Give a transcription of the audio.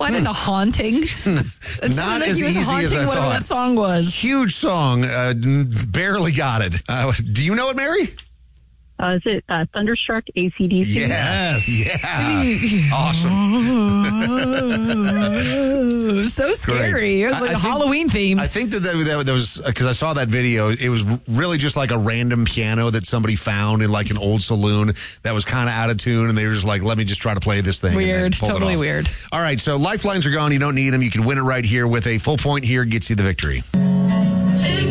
finding The Haunting? It Not like as he was easy as haunting I whatever thought. that song was. Huge song. Barely got it. Do you know it, Mary? Is it Thunderstruck AC/DC? Yes. Yeah. Awesome. So scary. Great. It was like I a think- Halloween theme. I think that was because I saw that video. It was really just like a random piano that somebody found in like an old saloon that was kind of out of tune, and they were just like, "Let me just try to play this thing." and then Weird. pulled it Totally off. weird. All right, so lifelines are gone. You don't need them. You can win it right here with a full point here gets you the victory.